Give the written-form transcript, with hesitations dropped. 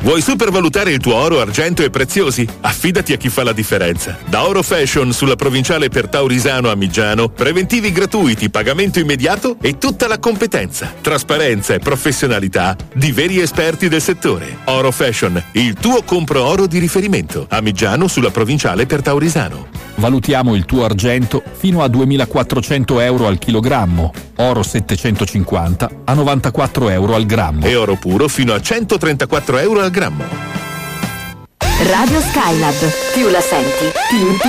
Vuoi supervalutare il tuo oro, argento e preziosi? Affidati a chi fa la differenza. Da Oro Fashion sulla provinciale per Taurisano a Migiano, preventivi gratuiti, pagamento immediato e tutta la competenza, trasparenza e professionalità di veri esperti del settore. Oro Fashion, il tuo compro oro di riferimento. A Migiano sulla provinciale per Taurisano. Valutiamo il tuo argento fino a 2.400 euro al chilogrammo, oro 750 a 94 euro al grammo e oro puro fino a 134 euro al grammo. Radio Skylab, più la senti, più